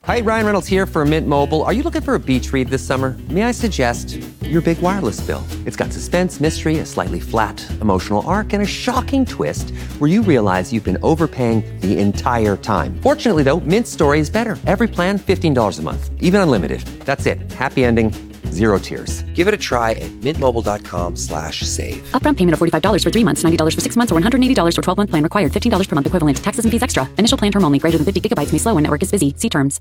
Hi, Ryan Reynolds here for Mint Mobile. Are you looking for a beach read this summer? May I suggest your big wireless bill? It's got suspense, mystery, a slightly flat emotional arc, and a shocking twist where you realize you've been overpaying the entire time. Fortunately, though, Mint's story is better. Every plan, $15 a month. Even unlimited. That's it. Happy ending. Zero tears. Give it a try at mintmobile.com/save. Upfront payment of $45 for 3 months, $90 for 6 months, or $180 for 12-month plan required. $15 per month equivalent. Taxes and fees extra. Initial plan term only. Greater than 50 gigabytes may slow when network is busy. See terms.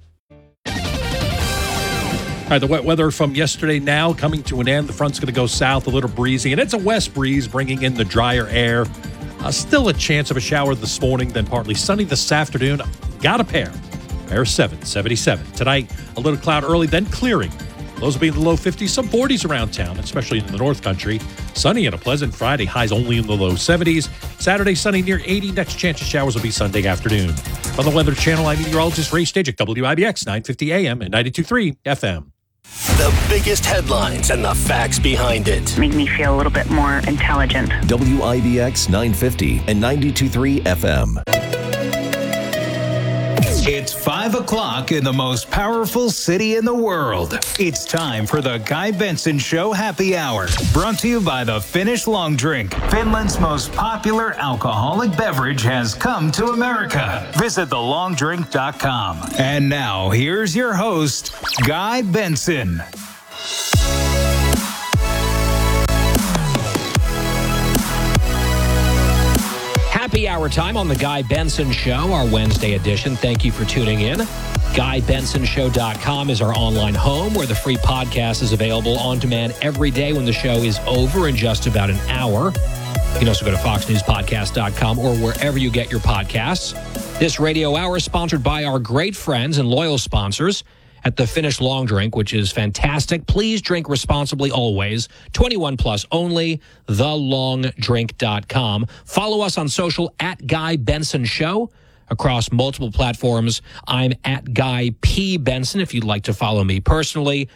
All right, the wet weather from yesterday now coming to an end. The front's going to go south, a little breezy, and it's a west breeze bringing in the drier air. Still a chance of a shower this morning, then partly sunny this afternoon. Got a pair. Air 77. Tonight, a little cloud early, then clearing. Those will be in the low 50s, some 40s around town, especially in the North Country. Sunny and a pleasant Friday, highs only in the low 70s. Saturday, sunny near 80. Next chance of showers will be Sunday afternoon. On the Weather Channel, I'm meteorologist Ray Stajic, WIBX 950 AM and 92.3 FM. The biggest headlines and the facts behind it. Make me feel a little bit more intelligent. WIBX 950 and 92.3 FM. It's 5 o'clock in the most powerful city in the world. It's time for the Guy Benson Show Happy Hour. Brought to you by the Finnish Long Drink. Finland's most popular alcoholic beverage has come to America. Visit thelongdrink.com. And now, here's your host, Guy Benson. Happy hour time on the Guy Benson Show, our Wednesday edition. Thank you for tuning in. GuyBensonShow.com is our online home where the free podcast is available on demand every day when the show is over in just about an hour. You can also go to FoxNewsPodcast.com or wherever you get your podcasts. This radio hour is sponsored by our great friends and loyal sponsors at the Finnish Long Drink, which is fantastic. Please drink responsibly always. 21 plus only. TheLongDrink.com. Follow us on social at Guy Benson Show across multiple platforms. I'm at Guy P. Benson if you'd like to follow me personally.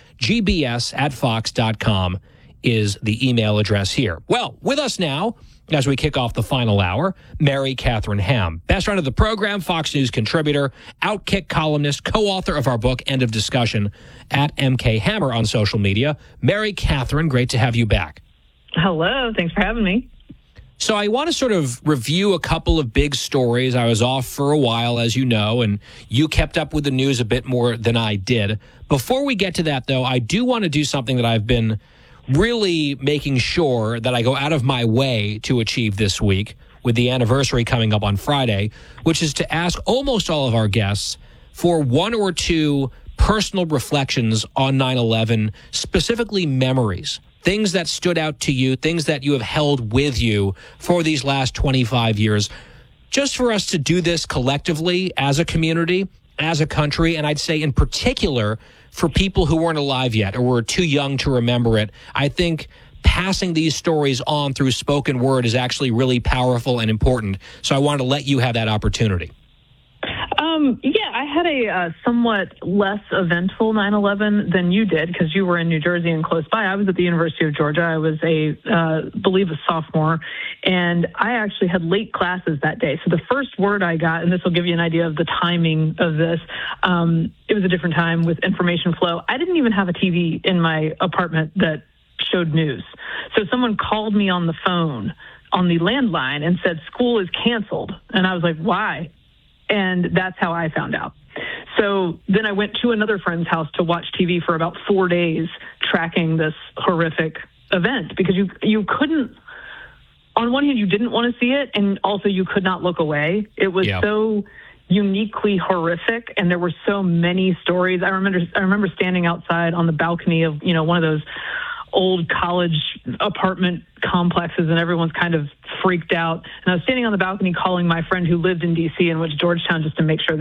gbs@fox.com is the email address here. Well, with us now, as we kick off the final hour, Mary Catherine Ham, best friend of the program, Fox News contributor, Outkick columnist, co-author of our book, End of Discussion, at MK Hammer on social media. Mary Catherine, great to have you back. Hello, thanks for having me. So I want to sort of review a couple of big stories. I was off for a while, as you know, and you kept up with the news a bit more than I did. Before we get to that, though, I do want to do something that I've been really making sure that I go out of my way to achieve this week with the anniversary coming up on Friday, which is to ask almost all of our guests for one or two personal reflections on 9/11, specifically memories, things that stood out to you, things that you have held with you for these last 25 years, just for us to do this collectively as a community, as a country, and I'd say in particular for people who weren't alive yet or were too young to remember it. I think passing these stories on through spoken word is actually really powerful and important. So I wanted to let you have that opportunity. Yeah, I had a somewhat less eventful 9/11 than you did because you were in New Jersey and close by. I was at the University of Georgia. I was a sophomore, and I actually had late classes that day. So the first word I got, and this will give you an idea of the timing of this, it was a different time with information flow. I didn't even have a TV in my apartment that showed news. So someone called me on the phone on the landline and said, school is canceled. And I was like, why? And that's how I found out. So then I went to another friend's house to watch TV for about 4 days, tracking this horrific event because you couldn't, on one hand, you didn't want to see it, and also you could not look away. It was so uniquely horrific, and there were so many stories. I remember standing outside on the balcony of, one of those old college apartment complexes, and everyone's kind of freaked out. And I was standing on the balcony calling my friend who lived in D.C. and went to Georgetown just to make sure